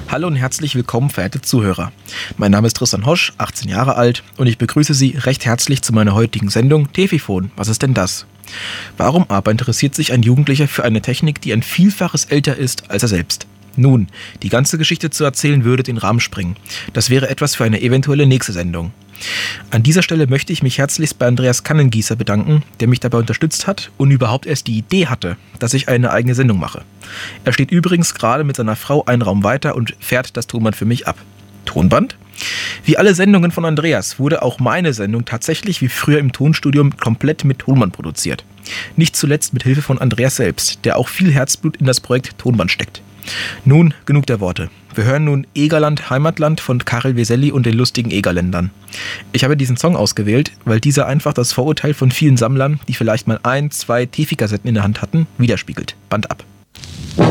Hallo und herzlich willkommen, verehrte Zuhörer. Mein Name ist Tristan Hosch, 18 Jahre alt und ich begrüße Sie recht herzlich zu meiner heutigen Sendung Tefifon. Was ist denn das? Warum aber interessiert sich ein Jugendlicher für eine Technik, die ein Vielfaches älter ist als er selbst? Nun, die ganze Geschichte zu erzählen würde den Rahmen sprengen. Das wäre etwas für eine eventuelle nächste Sendung. An dieser Stelle möchte ich mich herzlichst bei Andreas Kannengießer bedanken, der mich dabei unterstützt hat und überhaupt erst die Idee hatte, dass ich eine eigene Sendung mache. Er steht übrigens gerade mit seiner Frau einen Raum weiter und fährt das Tonband für mich ab. Tonband? Wie alle Sendungen von Andreas wurde auch meine Sendung tatsächlich wie früher im Tonstudium komplett mit Tonband produziert. Nicht zuletzt mit Hilfe von Andreas selbst, der auch viel Herzblut in das Projekt Tonband steckt. Nun, genug der Worte. Wir hören nun Egerland Heimatland von Karel Veselli und den lustigen Egerländern. Ich habe diesen Song ausgewählt, weil dieser einfach das Vorurteil von vielen Sammlern, die vielleicht mal 1, 2 Tefi-Kassetten in der Hand hatten, widerspiegelt. Band ab.